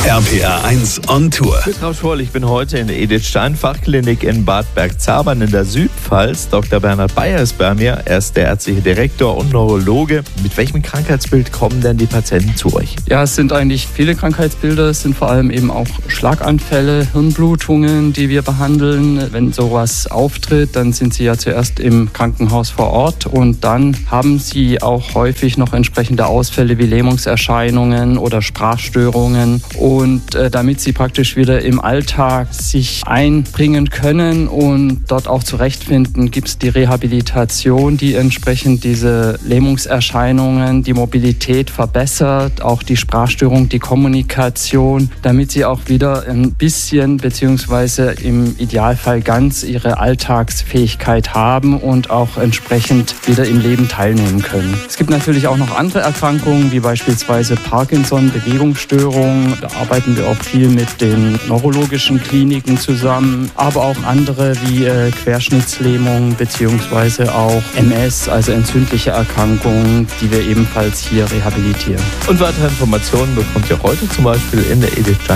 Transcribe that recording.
RPR 1 on Tour. Ich bin Rausch Schwoll, ich bin heute in der Edith Stein Fachklinik in Bad Bergzabern in der Südpfalz. Dr. Bernhard Bayer ist bei mir. Er ist der ärztliche Direktor und Neurologe. Mit welchem Krankheitsbild kommen denn die Patienten zu euch? Ja, es sind eigentlich viele Krankheitsbilder. Es sind vor allem eben auch Schlaganfälle, Hirnblutungen, die wir behandeln. Wenn sowas auftritt, dann sind sie ja zuerst im Krankenhaus vor Ort und dann haben sie auch häufig noch entsprechende Ausfälle wie Lähmungserscheinungen oder Sprachstörungen. Und damit sie praktisch wieder im Alltag sich einbringen können und dort auch zurechtfinden, gibt es die Rehabilitation, die entsprechend diese Lähmungserscheinungen, die Mobilität verbessert, auch die Sprachstörung, die Kommunikation, damit sie auch wieder ein bisschen beziehungsweise im Idealfall ganz ihre Alltagsfähigkeit haben und auch entsprechend wieder im Leben teilnehmen können. Es gibt natürlich auch noch andere Erkrankungen, wie beispielsweise Parkinson, Bewegungsstörungen. Da arbeiten wir auch viel mit den neurologischen Kliniken zusammen, aber auch andere wie Querschnittslähmung bzw. auch MS, also entzündliche Erkrankungen, die wir ebenfalls hier rehabilitieren. Und weitere Informationen bekommt ihr heute zum Beispiel in der Edith Stein